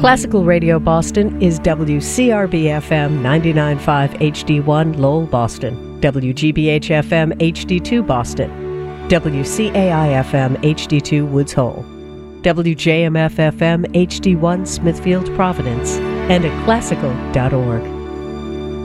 Classical Radio Boston is WCRB-FM 99.5 HD1 Lowell, Boston, WGBH-FM HD2 Boston, WCAI-FM HD2 Woods Hole, WJMF-FM HD1 Smithfield, Providence, and at classical.org.